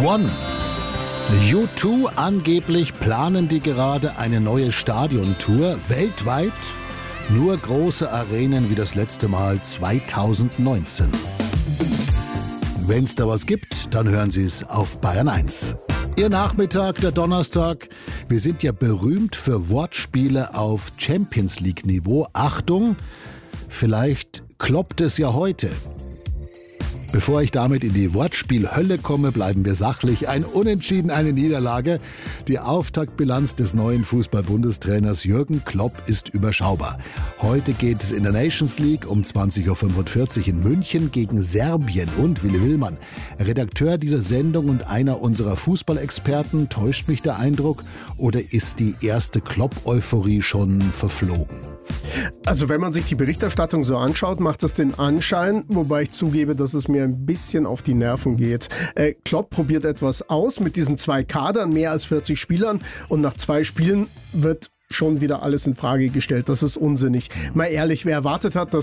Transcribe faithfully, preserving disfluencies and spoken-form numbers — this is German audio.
One. U zwei angeblich planen die gerade eine neue Stadiontour weltweit. Nur große Arenen wie das letzte Mal zweitausendneunzehn. Wenn's da was gibt, dann hören Sie es auf Bayern eins. Ihr Nachmittag, der Donnerstag. Wir sind ja berühmt für Wortspiele auf Champions-League-Niveau. Achtung, vielleicht kloppt es ja heute. Bevor ich damit in die Wortspielhölle komme, bleiben wir sachlich. Ein Unentschieden, eine Niederlage. Die Auftaktbilanz des neuen Fußball-Bundestrainers Jürgen Klopp ist überschaubar. Heute geht es in der Nations League um zwanzig Uhr fünfundvierzig in München gegen Serbien. Und Willi Willmann, Redakteur dieser Sendung und einer unserer Fußballexperten, täuscht mich der Eindruck? Oder ist die erste Klopp-Euphorie schon verflogen? Also wenn man sich die Berichterstattung so anschaut, macht es den Anschein, wobei ich zugebe, dass es mir ein bisschen auf die Nerven geht. Äh, Klopp probiert etwas aus mit diesen zwei Kadern, mehr als vierzig Spielern, und nach zwei Spielen wird schon wieder alles in Frage gestellt. Das ist unsinnig. Mal ehrlich, wer erwartet hat, dass